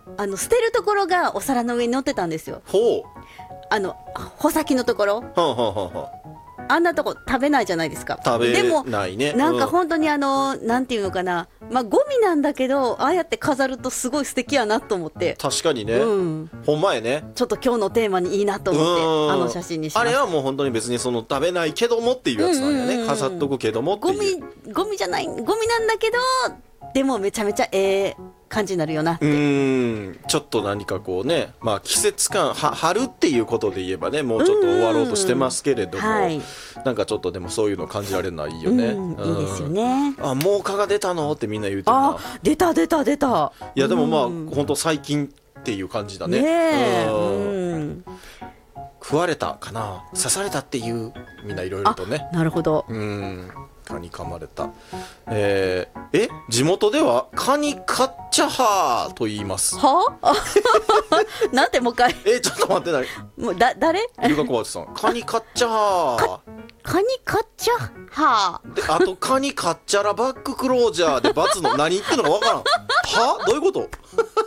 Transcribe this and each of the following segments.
捨てるところがお皿の上に乗ってたんですよ。 ほう。 穂先のところ、 はあはあはあはあ。 あんなとこ食べないじゃないですか。 食べでもないね。 なんか本当になんていうのかな、まあゴミなんだけど、ああやって飾るとすごい素敵やなと思って、 確かにね、 うんほんまやね。 ちょっと今日のテーマにいいなと思って写真にしました。 あれはもう本当に別にその食べないけどもっていうやつなんやね、飾っとくけどもっていう。 ゴミじゃない、ゴミなんだけど、でもめちゃめちゃ感じになるよなって。 ちょっと何かこうね、まあ季節感、春っていうことで言えばね、もうちょっと終わろうとしてますけれども、はい、なんかちょっとでもそういうの感じられるのはいいよね。 いいですよね。 あ、もう蚊が出たのってみんな言うてるな。 出た。 いやでもまあ本当最近っていう感じだね。食われたかな、刺されたっていうみんないろいろとね。 なるほど。 蚊に噛まれた。地元では蚊にカッチャハーと言います。 はなんてもう一回。 ちょっと待ってない。 もう誰？ ゆかこわつさん。蚊にカッチャハー。 蚊にカッチャハー。 で、あと蚊にカッチャラバッククロージャーで×の何言ってんのかわからん。は？どういうこと？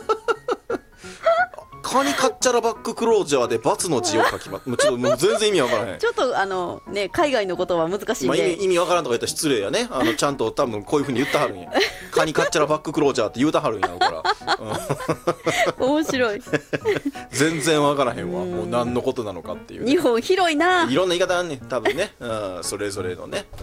蚊にカッチャラバッククロージャーで×の字を書きます。もうちょっともう全然意味わからへん。 ちょっとね、海外の言葉は難しいんで、 意味わからんとか言ったら失礼やね。ちゃんと多分こういうふうに言ってはるんや。蚊にカッチャラバッククロージャーって言うたはるんやろから。 面白い。 全然わからへんわ。もう何のことなのかっていう、ね。 日本広いな。 いろんな言い方あんねん多分ね。それぞれのね。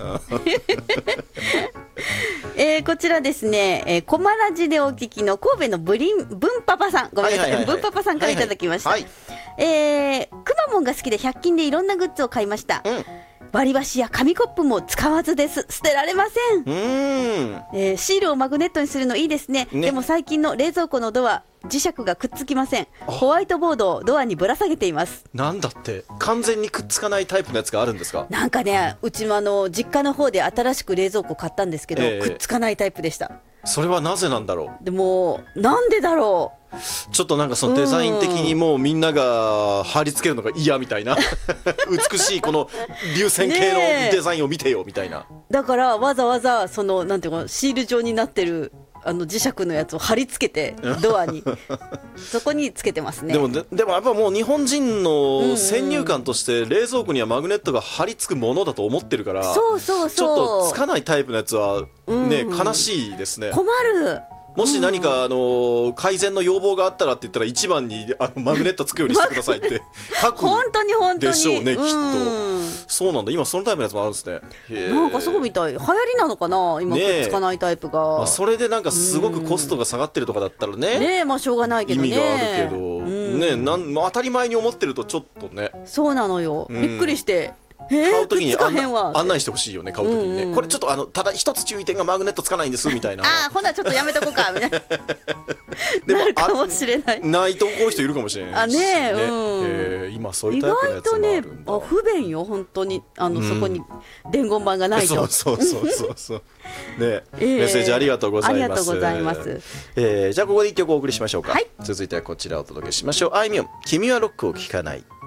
こちらですね、コマラジでお聞きの神戸の文パパさん、ごめんなさい、文パパさんからいただきました。くまモンが好きで100均でいろんなグッズを買いました。割り箸や紙コップも使わずです。捨てられません。シールをマグネットにするのいいですね。でも最近の冷蔵庫のドア、磁石がくっつきません。ホワイトボードをドアにぶら下げています。 なんだって完全にくっつかないタイプのやつがあるんですか？ なんかね、うちも実家の方で新しく冷蔵庫買ったんですけど、くっつかないタイプでした。 それはなぜなんだろう。 でもなんでだろう。 ちょっとなんかそのデザイン的にもうみんなが貼り付けるのが嫌みたいな美しいこの流線形のデザインを見てよみたいな。 だからわざわざそのなんていうかシール状になってる磁石のやつを貼り付けてドアにそこにつけてますね。 でもやっぱもう日本人の先入観として冷蔵庫にはマグネットが貼り付くものだと思ってるから、ちょっとつかないタイプのやつはね、悲しいですね。 困る。 もし何か改善の要望があったらって言ったら一番にマグネットつくようにしてくださいって書くでしょうね、きっと。そうなんだ、今そのタイプのやつもあるんですね。 なんかそうみたい。流行りなのかな今、くっつかないタイプが。 それでなんかすごくコストが下がってるとかだったらね、 まあしょうがないけどね、 意味があるけどね、当たり前に思ってるとちょっとね。 そうなのよ、びっくりして。 買うときに案内してほしいよね。買うときにね、これちょっとただ一つ注意点がマグネットつかないんですみたいな。 ほなちょっとやめとこうかみたいなでもなるかもしれない。 ないとこういう人いるかもしれないしね。今そういうタイプのやつもあるんだ。意外とね、 不便よ本当に。そこに伝言板がないと。 そうね、メッセージありがとうございます。 ありがとうございます。 じゃあここで一曲お送りしましょうか。続いてはこちらをお届けしましょう。あいみょん、君はロックを聴かない。